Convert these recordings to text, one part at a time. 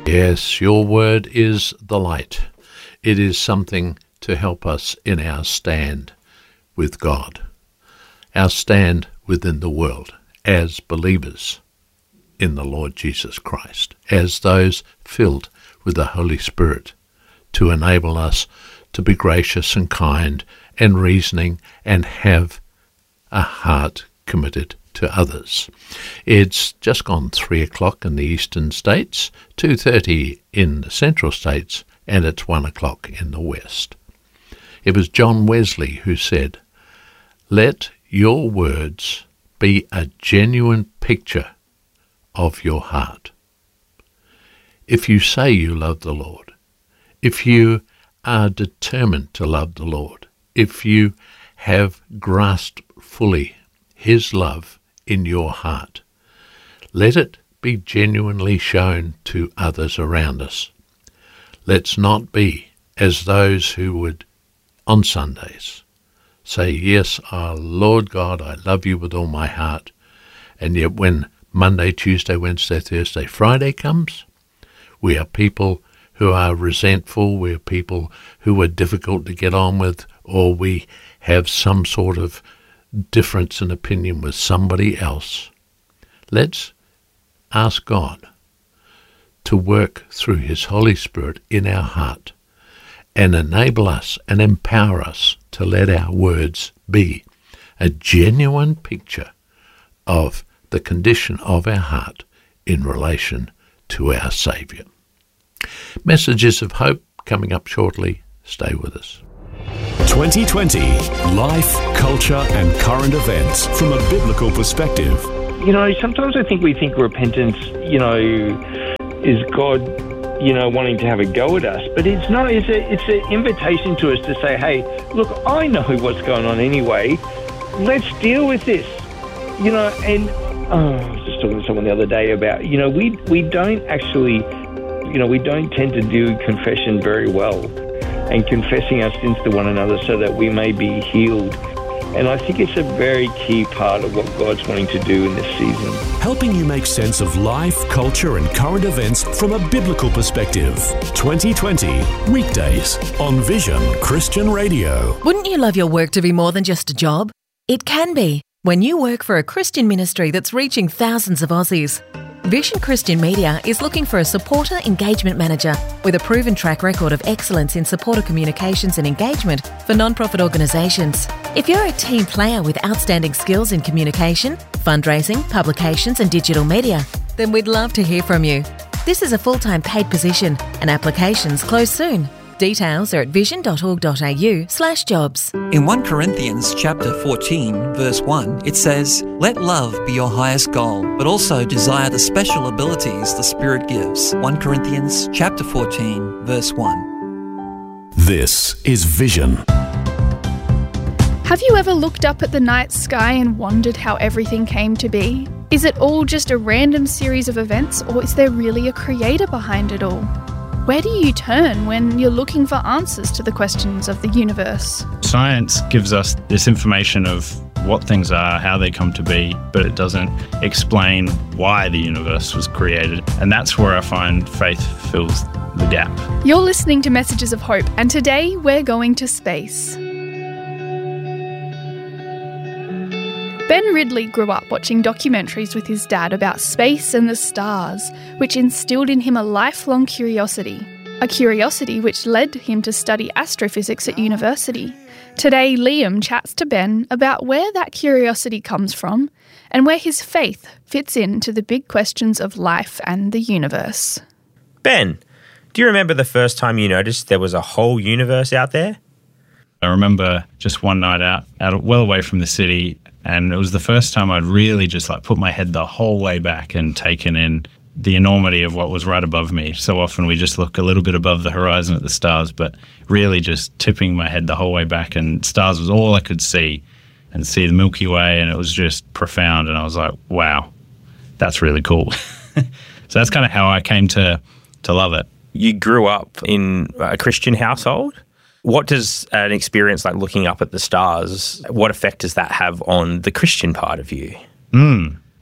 Yes, your word is the light. It is something to help us in our stand with God, our stand within the world as believers in the Lord Jesus Christ, as those filled with the Holy Spirit, to enable us to be gracious and kind and reasoning and have a heart committed to others. It's just gone 3 o'clock in the eastern states, 2:30 in the central states, and it's 1 o'clock in the west. It was John Wesley who said, "Let your words be a genuine picture of your heart." If you say you love the Lord, if you are determined to love the Lord, if you have grasped fully His love in your heart, let it be genuinely shown to others around us. Let's not be as those who would, on Sundays, say, "Yes, Lord God, I love you with all my heart," and yet when Monday, Tuesday, Wednesday, Thursday, Friday comes, we are people who are resentful, we are people who are difficult to get on with, or we have some sort of difference in opinion with somebody else. Let's ask God to work through His Holy Spirit in our heart and enable us and empower us to let our words be a genuine picture of the condition of our heart in relation to our Saviour. Messages of hope coming up shortly. Stay with us. 2020 Life, Culture and Current Events from a biblical perspective. You know, sometimes I think we think repentance, is God, wanting to have a go at us. But it's not. It's an invitation to us to say, hey, look, I know what's going on anyway. Let's deal with this. And I was just talking to someone the other day about, we don't actually, we don't tend to do confession very well, and confessing our sins to one another so that we may be healed. And I think it's a very key part of what God's wanting to do in this season. Helping you make sense of life, culture and current events from a biblical perspective. 2020, weekdays on Vision Christian Radio. Wouldn't you love your work to be more than just a job? It can be when you work for a Christian ministry that's reaching thousands of Aussies. Vision Christian Media is looking for a supporter engagement manager with a proven track record of excellence in supporter communications and engagement for non-profit organisations. If you're a team player with outstanding skills in communication, fundraising, publications and digital media, then we'd love to hear from you. This is a full-time paid position and applications close soon. Details are at vision.org.au/jobs. In 1 Corinthians chapter 14, verse 1, it says, "Let love be your highest goal, but also desire the special abilities the Spirit gives." 1 Corinthians chapter 14, verse 1. This is Vision. Have you ever looked up at the night sky and wondered how everything came to be? Is it all just a random series of events, or is there really a creator behind it all? Where do you turn when you're looking for answers to the questions of the universe? Science gives us this information of what things are, how they come to be, but it doesn't explain why the universe was created. And that's where I find faith fills the gap. You're listening to Messages of Hope, and today we're going to space. Ben Ridley grew up watching documentaries with his dad about space and the stars, which instilled in him a lifelong curiosity. A curiosity which led him to study astrophysics at university. Today, Liam chats to Ben about where that curiosity comes from and where his faith fits into the big questions of life and the universe. Ben, do you remember the first time you noticed there was a whole universe out there? I remember just one night out well away from the city, and it was the first time I'd really just put my head the whole way back and taken in the enormity of what was right above me. So often we just look a little bit above the horizon at the stars, but really just tipping my head the whole way back, and stars was all I could see, and see the Milky Way, and it was just profound. And I was like, wow, that's really cool. So that's kind of how I came to love it. You grew up in a Christian household. What does an experience like looking up at the stars, what effect does that have on the Christian part of you?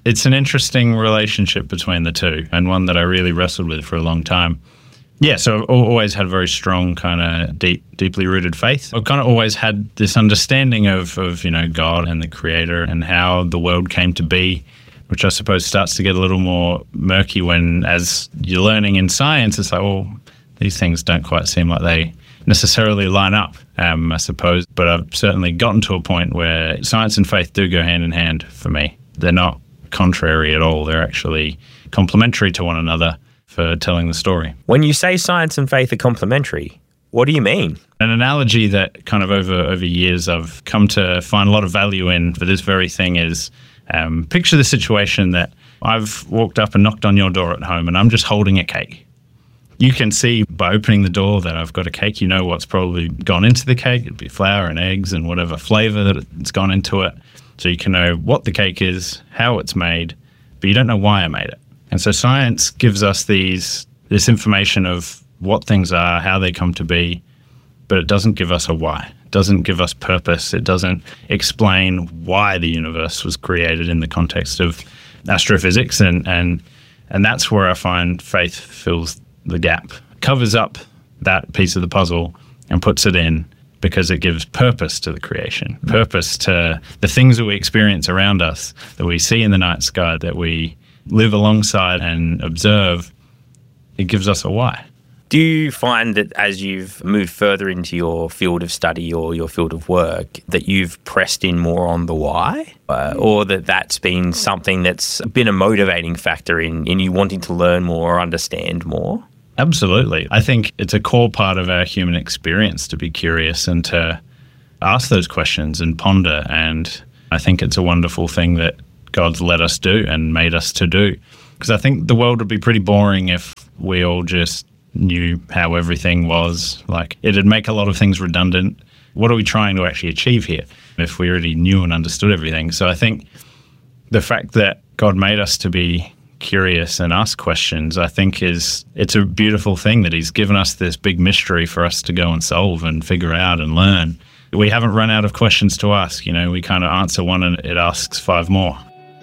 It's an interesting relationship between the two, and one that I really wrestled with for a long time. Yeah, so I've always had a very strong kind of deeply rooted faith. I've kind of always had this understanding of God and the Creator and how the world came to be, which I suppose starts to get a little more murky when, as you're learning in science, it's like, well, these things don't quite seem like they necessarily line up, I suppose. But I've certainly gotten to a point where science and faith do go hand in hand for me. They're not contrary at all. They're actually complementary to one another for telling the story. When you say science and faith are complementary, what do you mean? An analogy that kind of over years I've come to find a lot of value in for this very thing is, picture the situation that I've walked up and knocked on your door at home and I'm just holding a cake. You can see by opening the door that I've got a cake. You know what's probably gone into the cake. It'd be flour and eggs and whatever flavour that it's gone into it. So you can know what the cake is, how it's made, but you don't know why I made it. And so science gives us this information of what things are, how they come to be, but it doesn't give us a why. It doesn't give us purpose. It doesn't explain why the universe was created in the context of astrophysics. And that's where I find faith fills the gap, covers up that piece of the puzzle and puts it in, because it gives purpose to the creation, purpose to the things that we experience around us, that we see in the night sky, that we live alongside and observe. It gives us a why. Do you find that as you've moved further into your field of study or your field of work, that you've pressed in more on the why? Or that's been something that's been a motivating factor in you wanting to learn more or understand more? Absolutely. I think it's a core part of our human experience to be curious and to ask those questions and ponder. And I think it's a wonderful thing that God's let us do and made us to do. Because I think the world would be pretty boring if we all just knew how everything was. Like, it'd make a lot of things redundant. What are we trying to actually achieve here if we already knew and understood everything? So I think the fact that God made us to be curious and ask questions, I think it's a beautiful thing that he's given us this big mystery for us to go and solve and figure out and learn. We haven't run out of questions to ask. We kind of answer one and it asks 5 more.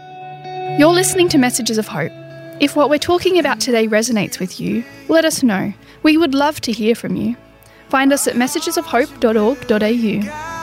You're listening to Messages of Hope. If what we're talking about today resonates with you, let us know. We would love to hear from you. Find us at messagesofhope.org.au.